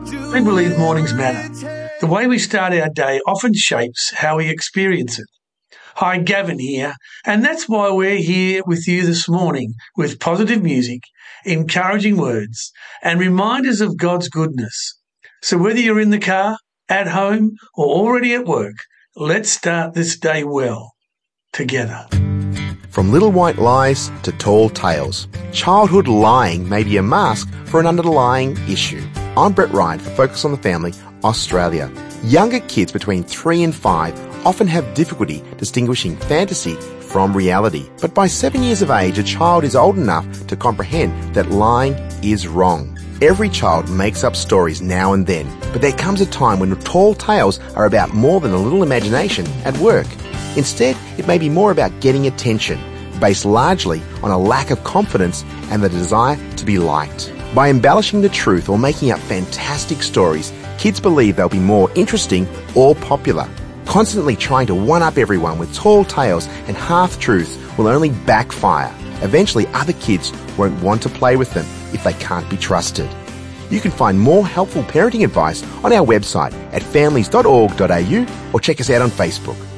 I believe mornings matter. The way we start our day often shapes how we experience it. Hi, Gavin here, and that's why we're here with you this morning with positive music, encouraging words, and reminders of God's goodness. So whether you're in the car, at home, or already at work, let's start this day well, together. From little white lies to tall tales, childhood lying may be a mask for an underlying issue. I'm Brett Ryan for Focus on the Family, Australia. Younger kids between 3 and 5 often have difficulty distinguishing fantasy from reality. But by 7 years of age, a child is old enough to comprehend that lying is wrong. Every child makes up stories now and then, but there comes a time when tall tales are about more than a little imagination at work. Instead, it may be more about getting attention, based largely on a lack of confidence and the desire to be liked. By embellishing the truth or making up fantastic stories, kids believe they'll be more interesting or popular. Constantly trying to one-up everyone with tall tales and half-truths will only backfire. Eventually, other kids won't want to play with them if they can't be trusted. You can find more helpful parenting advice on our website at families.org.au or check us out on Facebook.